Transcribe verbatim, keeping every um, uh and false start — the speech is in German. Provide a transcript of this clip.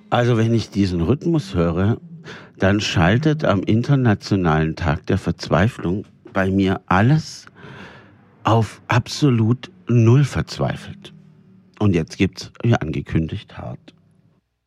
Also wenn ich diesen Rhythmus höre, dann schaltet am Internationalen Tag der Verzweiflung bei mir alles auf absolut null verzweifelt. Und jetzt gibt's, wie angekündigt, hart.